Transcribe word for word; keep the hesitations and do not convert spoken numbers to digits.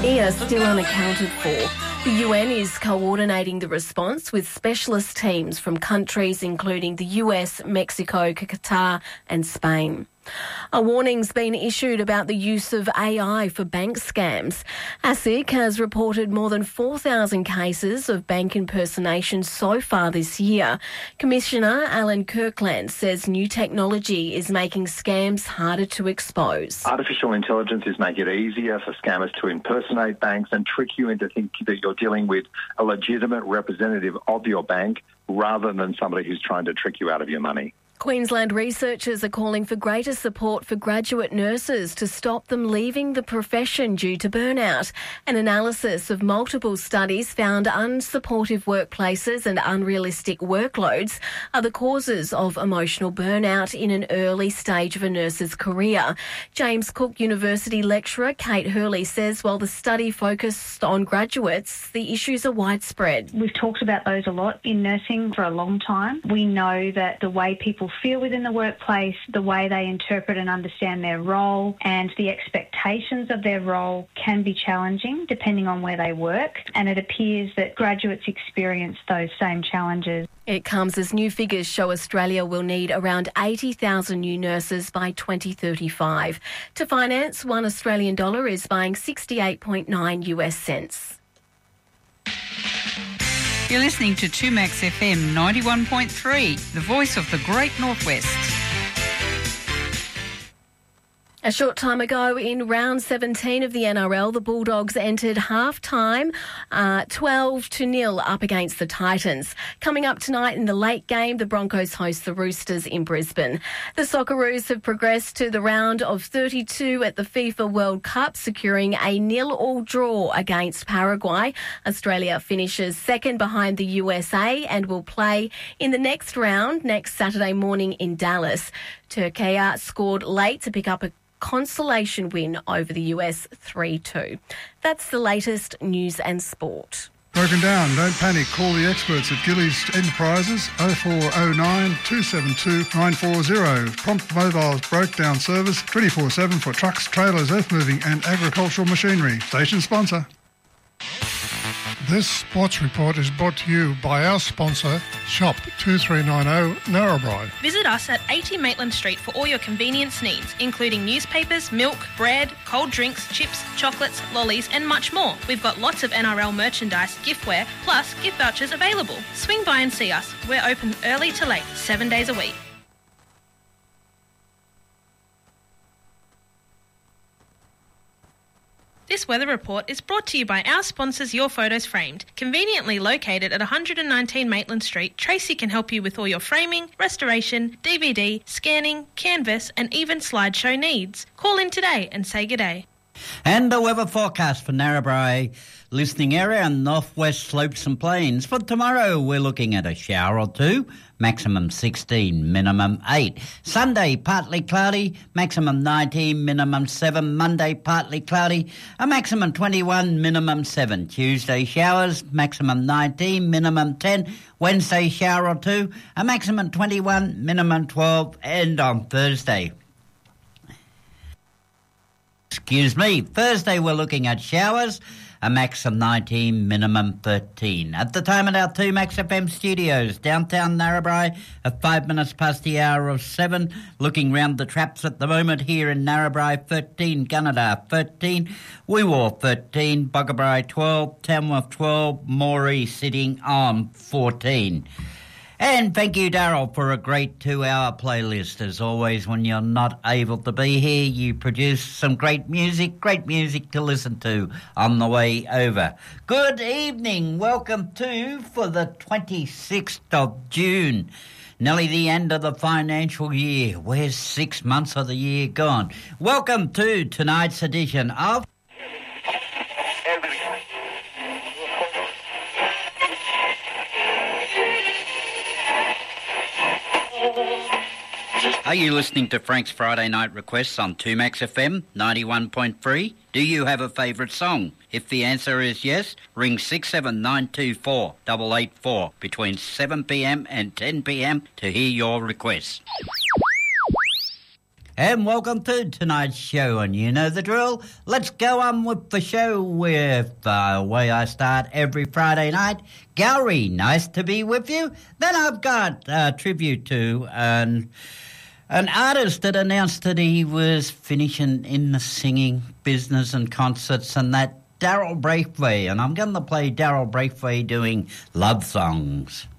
Are still unaccounted for. The U N is coordinating the response with specialist teams from countries including the U S, Mexico, Qatar and Spain. A warning's been issued about the use of A I for bank scams. ASIC has reported more than four thousand cases of bank impersonation so far this year. Commissioner Alan Kirkland says new technology is making scams harder to expose. Artificial intelligence is making it easier for scammers to impersonate banks and trick you into thinking that you're dealing with a legitimate representative of your bank rather than somebody who's trying to trick you out of your money. Queensland researchers are calling for greater support for graduate nurses to stop them leaving the profession due to burnout. An analysis of multiple studies found unsupportive workplaces and unrealistic workloads are the causes of emotional burnout in an early stage of a nurse's career. James Cook University lecturer Kate Hurley says while the study focused on graduates, the issues are widespread. We've talked about those a lot in nursing for a long time. We know that the way people feel within the workplace, the way they interpret and understand their role and the expectations of their role can be challenging depending on where they work, and it appears that graduates experience those same challenges. It comes as new figures show Australia will need around eighty thousand new nurses by twenty thirty-five. To finance, one Australian dollar is buying sixty-eight point nine U S cents. You're listening to two Max F M ninety-one point three, the voice of the Great Northwest. A short time ago in round seventeen of the N R L, the Bulldogs entered half-time uh, twelve to nil up against the Titans. Coming up tonight in the late game, the Broncos host the Roosters in Brisbane. The Socceroos have progressed to the round of thirty-two at the FIFA World Cup, securing a nil-all draw against Paraguay. Australia finishes second behind the U S A and will play in the next round next Saturday morning in Dallas. Turkey scored late to pick up a consolation win over the U S three two. That's the latest news and sport. Broken down, don't panic. Call the experts at Gillies Enterprises oh four oh nine, two seven two, nine four zero. Prompt mobile breakdown service twenty-four seven for trucks, trailers, earth moving and agricultural machinery. Station sponsor. This sports report is brought to you by our sponsor, Shop two three nine oh Narrabri. Visit us at eighty Maitland Street for all your convenience needs, including newspapers, milk, bread, cold drinks, chips, chocolates, lollies and much more. We've got lots of N R L merchandise, giftware, plus gift vouchers available. Swing by and see us. We're open early to late, seven days a week. This weather report is brought to you by our sponsors Your Photos Framed. Conveniently located at one hundred nineteen Maitland Street, Tracy can help you with all your framing, restoration, D V D, scanning, canvas and even slideshow needs. Call in today and say g'day. And the weather forecast for Narrabri listening area and northwest slopes and plains. For tomorrow, we're looking at a shower or two, maximum sixteen, minimum eight. Sunday, partly cloudy, maximum nineteen, minimum seven. Monday, partly cloudy, a maximum twenty-one, minimum seven. Tuesday, showers, maximum nineteen, minimum ten. Wednesday, shower or two, a maximum twenty-one, minimum twelve. And on Thursday, Excuse me. Thursday, we're looking at showers, a max of nineteen, minimum thirteen. At the time at our two Max F M studios, downtown Narrabri, at five minutes past the hour of seven. Looking round the traps at the moment here in Narrabri, thirteen, Gunnedah thirteen, Weewar thirteen, Bugabri twelve, Tamworth twelve, Moree sitting on fourteen. And thank you, Daryl, for a great two-hour playlist. As always, when you're not able to be here, you produce some great music, great music to listen to on the way over. Good evening. Welcome to, for the twenty-sixth of June, nearly the end of the financial year. Where's six months of the year gone? Welcome to tonight's edition of... Are you listening to Frank's Friday Night Requests on two Max F M ninety-one point three? Do you have a favourite song? If the answer is yes, ring six seven nine two four eight eight four between seven p m and ten p m to hear your requests. and welcome to tonight's show. And you know the drill. Let's go on with the show with uh, the way I start every Friday night. Gowrie, nice to be with you. Then I've got a tribute to an, an artist that announced that he was finishing in the singing business and concerts, and that Daryl Braithwaite. And I'm going to play Daryl Braithwaite doing love songs.